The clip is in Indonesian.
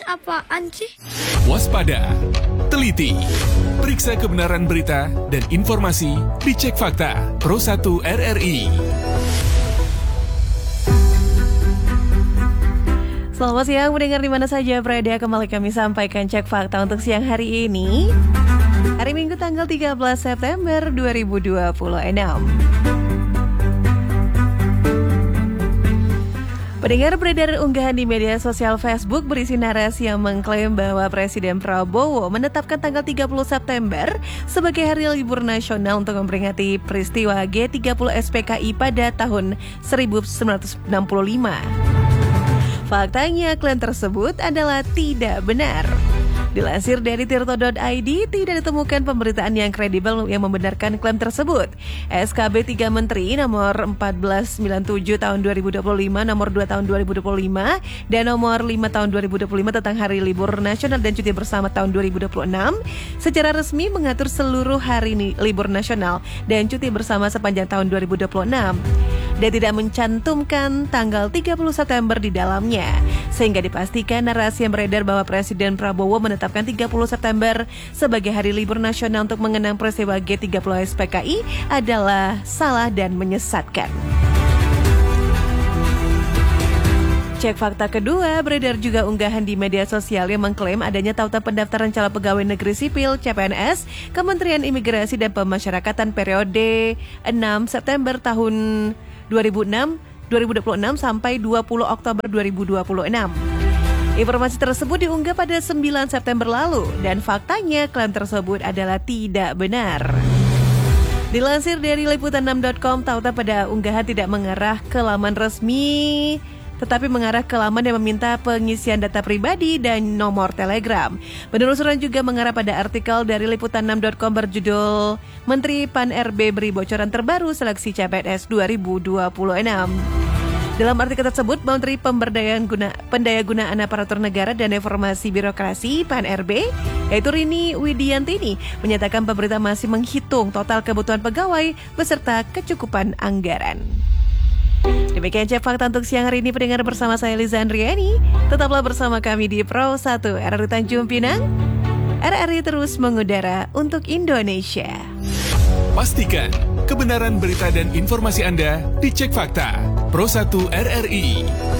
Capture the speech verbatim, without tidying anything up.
apaan sih? Waspada, teliti, periksa kebenaran berita dan informasi di Cek Fakta Pro satu R R I. Selamat siang mendengar di mana saja berada, kembali kami sampaikan Cek Fakta untuk siang hari ini. Hari Minggu tanggal tiga belas September dua ribu dua puluh enam. Pendengar, beredar unggahan di media sosial Facebook berisi narasi yang mengklaim bahwa Presiden Prabowo menetapkan tanggal tiga puluh September sebagai hari libur nasional untuk memperingati peristiwa G tiga puluh S P K I pada tahun seribu sembilan ratus enam puluh lima. Faktanya, klaim tersebut adalah tidak benar. Dilansir dari tirto dot i d, tidak ditemukan pemberitaan yang kredibel yang membenarkan klaim tersebut. S K B tiga Menteri nomor empat belas sembilan puluh tujuh tahun dua ribu dua puluh lima, nomor dua tahun dua ribu dua puluh lima, dan nomor lima tahun dua ribu dua puluh lima tentang Hari Libur Nasional dan Cuti Bersama tahun dua ribu dua puluh enam secara resmi mengatur seluruh hari libur nasional dan cuti bersama sepanjang tahun dua ribu dua puluh enam. Dan tidak mencantumkan tanggal tiga puluh September di dalamnya, sehingga dipastikan narasi yang beredar bahwa Presiden Prabowo menetapkan tiga puluh September sebagai hari libur nasional untuk mengenang peristiwa G tiga puluh S P K I adalah salah dan menyesatkan. Cek fakta kedua, beredar juga unggahan di media sosial yang mengklaim adanya tautan pendaftaran calon pegawai negeri sipil C P N S Kementerian Imigrasi dan Pemasyarakatan periode enam September tahun dua ribu dua puluh enam sampai dua puluh Oktober dua ribu dua puluh enam. Informasi tersebut diunggah pada sembilan September lalu dan faktanya klaim tersebut adalah tidak benar. Dilansir dari liputan enam dot com, tautan pada unggahan tidak mengarah ke laman resmi tetapi mengarah ke laman yang meminta pengisian data pribadi dan nomor telegram. Penelusuran juga mengarah pada artikel dari liputan enam dot com berjudul Menteri Pan R B beri bocoran terbaru seleksi C P N S dua ribu dua puluh enam. Dalam artikel tersebut, Menteri Pemberdayaan Guna, Pendayagunaan Aparatur Negara dan Reformasi Birokrasi Pan R B, yaitu Rini Widiantini, menyatakan pemerintah masih menghitung total kebutuhan pegawai beserta kecukupan anggaran. Demikian Cek Fakta untuk siang hari ini, pendengar, bersama saya Liza Andriani. Tetaplah bersama kami di Pro satu R R I Tanjung Pinang. R R I terus mengudara untuk Indonesia. Pastikan kebenaran berita dan informasi Anda di Cek Fakta Pro satu R R I.